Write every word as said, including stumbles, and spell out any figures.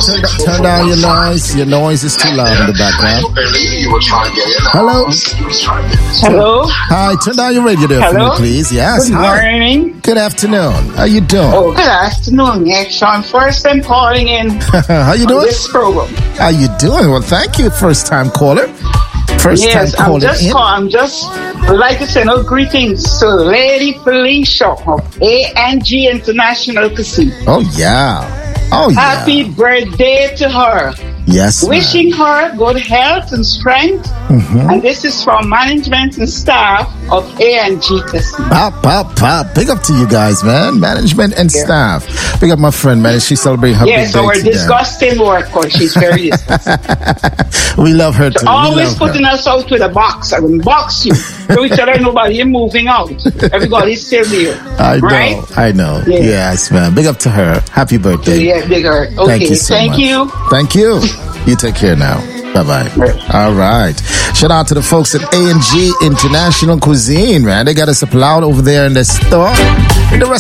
turn, turn down your noise. Your noise is too loud in the background. Hello. Hello. Hi. Turn down your radio there Hello? for me, please. Yes. Good Hi. morning. Good afternoon. How you doing? Oh, good afternoon, Nick. So I'm first time calling in. How you doing? This program. How you doing? Well, thank you, first time caller. First yes, time I'm calling just in. call, I'm just would like to send out greetings to Lady Felicia of A and G International Casino. Oh yeah. Oh yeah. Happy birthday to her. Yes. Wishing her good health and strength. Mm-hmm. And this is from management and staff of A and G Casino. Pop, pop, pop. Big up to you guys, man. Management and Yeah. staff. Big up my friend, man. She celebrating her Yes, big day our today. disgusting worker. She's very disgusting. We love her too. We Always love putting her. us out with a box. I will box you. So we tell her nobody moving out. Everybody's still there. I know. Right? I know. Yeah. Yes, man. Big up to her. Happy birthday. Yeah, bigger. Okay. Thank you so Thank much. you. Thank you. You take care now. Bye-bye. All right. Shout out to the folks at A and G International Cuisine, man. They got us up loud over there in the store. And the rest